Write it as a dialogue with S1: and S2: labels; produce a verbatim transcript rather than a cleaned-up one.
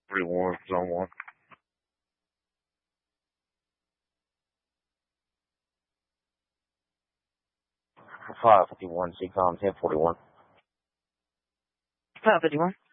S1: forty-one, zone one. five fifty-one, C COM ten forty-one.
S2: five fifty-one.